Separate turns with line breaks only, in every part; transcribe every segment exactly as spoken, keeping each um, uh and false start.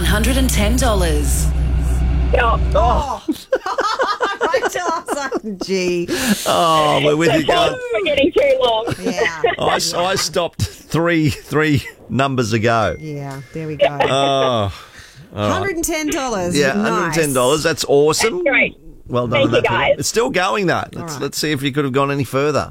hundred ten dollars.
Oh,
Oh, Rachel, I was like, gee.
Oh, we're with you,
sorry
girl.
for getting too long.
Yeah,
I, I stopped three three numbers ago.
yeah, there we go.
Oh,
one hundred ten dollars.
yeah, one hundred ten dollars. That's awesome.
That's great.
Well done.
Thank
on that,
you, guys.
It's still going, though. Let's,
right.
let's see if you could have gone any further.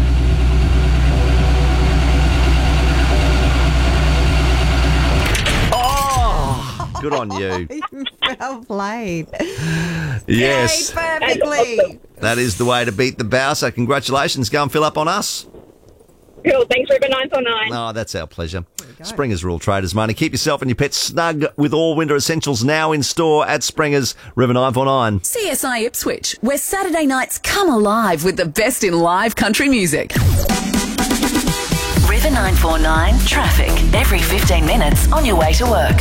Oh, good on you.
Well played.
Yes,
Yay, perfectly.
that is the way to beat the bow. So congratulations. Go and fill up on us.
Cool. Thanks, River nine four nine.
Oh, that's our pleasure. Springer's Rural Traders Money. Keep yourself and your pets snug with all winter essentials now in store at Springer's, River nine four nine.
C S I Ipswich, where Saturday nights come alive with the best in live country music. River nine four nine traffic every fifteen minutes on your way to work.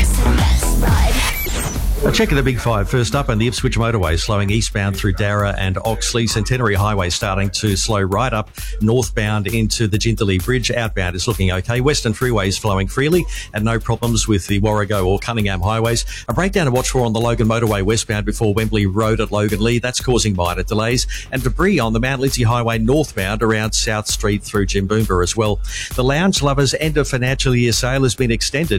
A check of the Big Five. First up, on the Ipswich motorway, slowing eastbound through Darra and Oxley. Centenary Highway starting to slow right up northbound into the Jindalee Bridge. Outbound is looking okay. Western Freeway is flowing freely and no problems with the Warrego or Cunningham highways. A breakdown to watch for on the Logan motorway westbound before Wembley Road at Logan Lee. That's causing minor delays. And debris on the Mount Lindesay Highway northbound around South Street through Jimboomba as well. The Lounge Lovers end of financial year sale has been extended